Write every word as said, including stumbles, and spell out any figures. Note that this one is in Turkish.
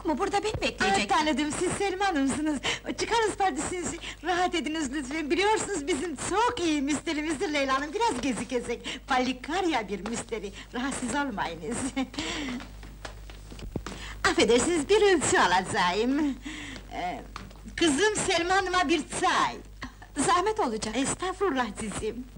mu? Burada beni Aa, bekleyecek. tanıdım, siz Selma Hanım'sınız. Çıkarız pardesinizi, rahat ediniz lütfen. Biliyorsunuz bizim çok iyi müşterimizdir Leyla Hanım, biraz gezi gezek. Palikarya bir müşteri, rahatsız olmayınız. Affedersiniz, bir ölçü alacağım. Ee, kızım Selma Hanım'a bir çay. Zahmet olacak. Estağfurullah cicim.